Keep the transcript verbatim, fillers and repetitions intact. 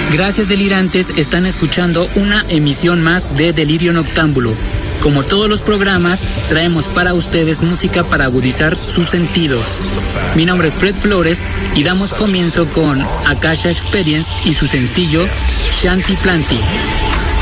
Gracias, delirantes, están escuchando una emisión más de Delirio Noctámbulo. Como todos los programas, traemos para ustedes música para agudizar sus sentidos. Mi nombre es Fred Flores y damos comienzo con Akasha Experience y su sencillo Shanti Planti.